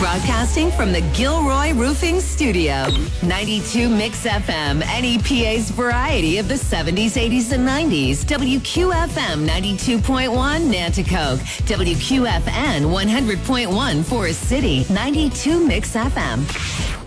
Broadcasting from the Gilroy Roofing Studio. 92 Mix FM, NEPA's variety of the 70s, 80s, and 90s. WQFM 92.1 Nanticoke. WQFN 100.1 Forest City. 92 Mix FM.